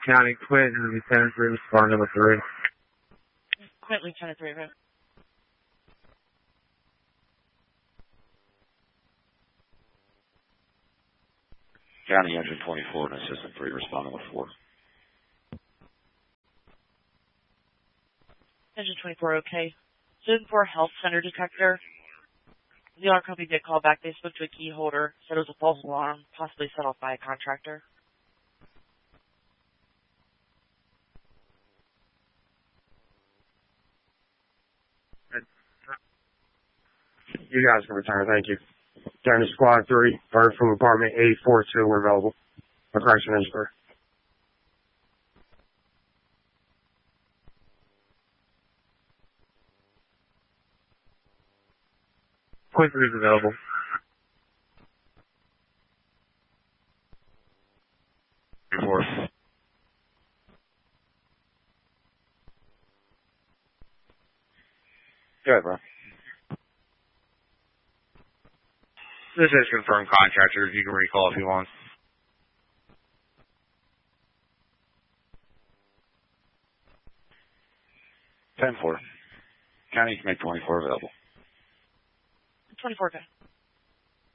County Quentin, Lieutenant 3, respond number 3. Quentin, Lieutenant 3, right? County Engine 24 and Assistant 3, respond number 4. Engine 24, okay. Citizen 4 Health Center detector. The alarm company did call back. They spoke to a key holder, said it was a false alarm, possibly set off by a contractor. You guys can return, thank you. Turn to Squad 3, bird from apartment 842, we're available. A correction inspector. Quinn 3 is available. Report. Go ahead, bro. This is confirmed contractor. You can recall if you want. Ten-4. County, make 24 available. 24, okay.